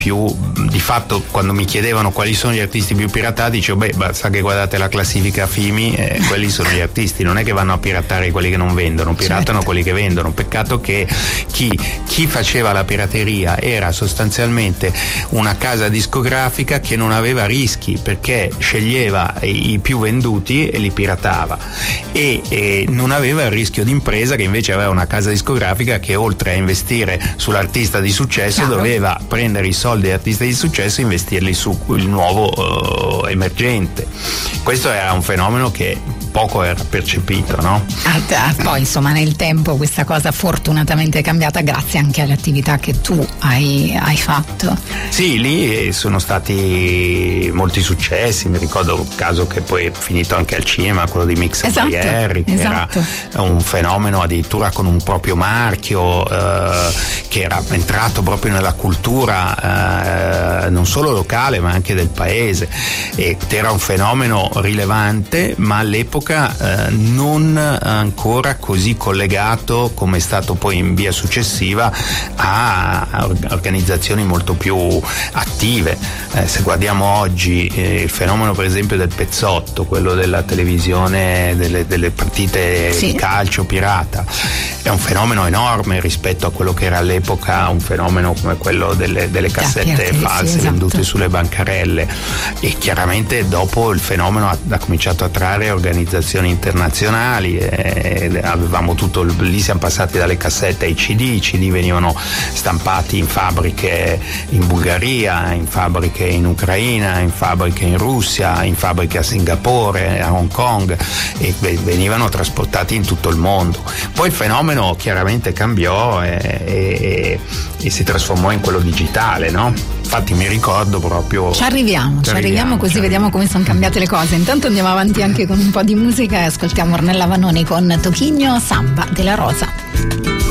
più, di fatto, quando mi chiedevano quali sono gli artisti più piratati, dicevo, basta che guardate la classifica FIMI, quelli sono gli artisti, non è che vanno a piratare quelli che non vendono, piratano quelli che vendono. Peccato che chi faceva la pirateria era sostanzialmente una casa discografica che non aveva rischi, perché sceglieva i più venduti e li piratava, e non aveva il rischio d'impresa che invece aveva una casa discografica che, oltre a investire sull'artista di successo, doveva prendere i soldi degli artisti di successo e investirli su il nuovo emergente. Questo era un fenomeno che poco era percepito, no? Poi insomma nel tempo questa cosa fortunatamente è cambiata, grazie anche alle attività che tu hai fatto. Sì, lì sono stati molti successi, mi ricordo un caso che poi è finito anche al cinema, quello di Mix and Pierri, che era un fenomeno addirittura con un proprio marchio, che era entrato proprio nella cultura non solo locale ma anche del paese, ed era un fenomeno rilevante, ma all'epoca non ancora così collegato come è stato poi in via successiva a organizzazioni molto più attive. Se guardiamo oggi il fenomeno per esempio del pezzotto, quello della televisione, delle partite di calcio pirata, è un fenomeno enorme rispetto a quello che era all'epoca un fenomeno come quello delle cassette false vendute sulle bancarelle, e chiaramente dopo il fenomeno ha cominciato a trarre organizzazioni internazionali, avevamo tutto, lì siamo passati dalle cassette ai CD. I CD venivano stampati in fabbriche in Bulgaria, in fabbriche in Ucraina, in fabbriche in Russia, in fabbriche a Singapore, a Hong Kong, e venivano trasportati in tutto il mondo. Poi il fenomeno chiaramente cambiò e si trasformò in quello digitale, no? Infatti mi ricordo proprio. Ci arriviamo così vediamo come sono cambiate le cose. Intanto andiamo avanti anche con un po' di musica e ascoltiamo Ornella Vanoni con Toquinho Samba della Rosa.